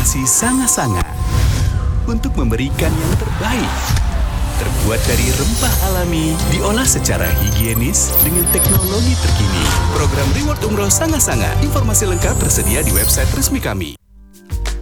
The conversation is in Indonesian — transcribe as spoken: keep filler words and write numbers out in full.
Nasi Sanga-Sanga untuk memberikan yang terbaik. Terbuat dari rempah alami, diolah secara higienis dengan teknologi terkini. Program Reward Umroh Sanga-Sanga. Informasi lengkap tersedia di website resmi kami.